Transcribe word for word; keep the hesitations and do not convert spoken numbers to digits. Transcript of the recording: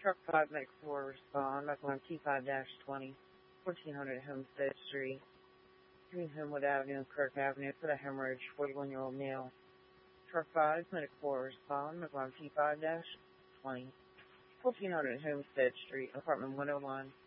Truck five Medical four respond. That's on T five twenty, fourteen hundred Homestead Street, between Homewood Avenue and Kirk Avenue for the hemorrhage, forty-one-year-old male. Truck five Medical four respond. That's on T five twenty, fourteen hundred Homestead Street, apartment one oh one.